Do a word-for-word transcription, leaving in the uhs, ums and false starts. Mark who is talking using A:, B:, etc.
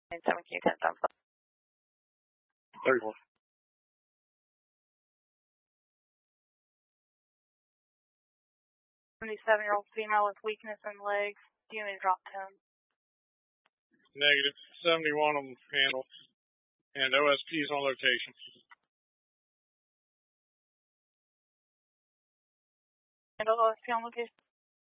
A: seven K ten thumbs up.
B: thirty-four.
A: seventy-seven-year-old female with weakness in legs. Do you need to drop ten?
B: Negative. seventy-one on handle. And O S P is on location.
A: Handle O S P on location.